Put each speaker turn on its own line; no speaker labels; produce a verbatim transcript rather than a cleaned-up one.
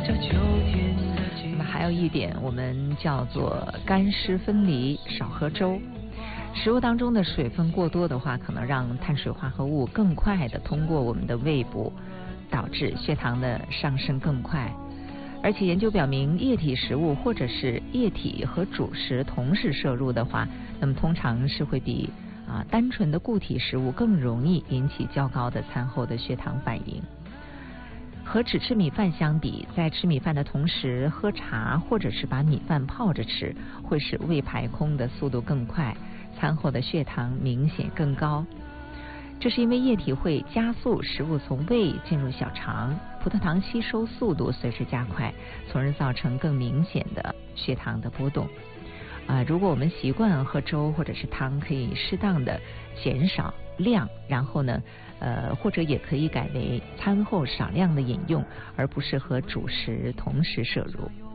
那么还有一点，我们叫做干湿分离，少喝粥。食物当中的水分过多的话，可能让碳水化合物更快的通过我们的胃部，导致血糖的上升更快。而且研究表明，液体食物或者是液体和主食同时摄入的话，那么通常是会比啊单纯的固体食物更容易引起较高的餐后的血糖反应。和只吃米饭相比，在吃米饭的同时喝茶或者是把米饭泡着吃，会使胃排空的速度更快，餐后的血糖明显更高。这是因为液体会加速食物从胃进入小肠，葡萄糖吸收速度随之加快，从而造成更明显的血糖的波动。啊、呃，如果我们习惯喝粥或者是汤，可以适当的减少量，然后呢，呃，或者也可以改为餐后少量的饮用，而不是和主食同时摄入。